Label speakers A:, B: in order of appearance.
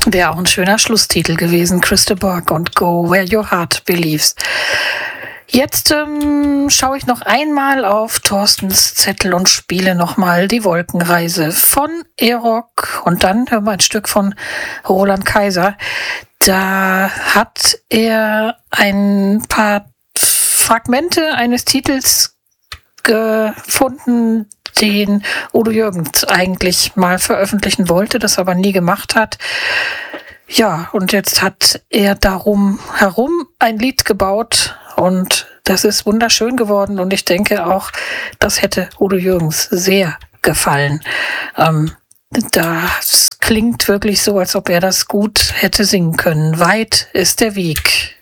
A: Wäre auch ein schöner Schlusstitel gewesen. Crystal Burke und Go Where Your Heart Believes. Jetzt schaue ich noch einmal auf Thorstens Zettel und spiele nochmal die Wolkenreise von Erock und dann hören wir ein Stück von Roland Kaiser. Da hat er ein paar Fragmente eines Titels gefunden, den Udo Jürgens eigentlich mal veröffentlichen wollte, das aber nie gemacht hat. Ja, und jetzt hat er darum herum ein Lied gebaut und das ist wunderschön geworden und ich denke auch, das hätte Udo Jürgens sehr gefallen. Das klingt wirklich so, als ob er das gut hätte singen können. Weit ist der Weg.